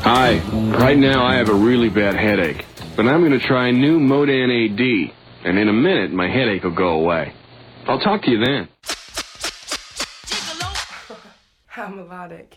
Hi. Right now I have a really bad headache, but I'm going to try new Modan AD, and in a minute my headache will go away. I'll talk to you then. How melodic.